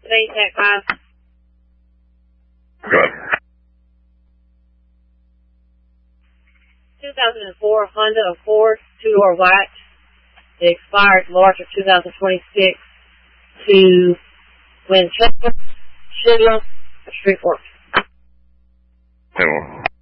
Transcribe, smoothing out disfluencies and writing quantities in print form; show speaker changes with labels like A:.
A: Today, Tech 5.
B: Good.
A: 2004 Honda Accord, two-door white. It expired March of 2026 to Winchester, Sugar, Street Fork.
B: 10-1.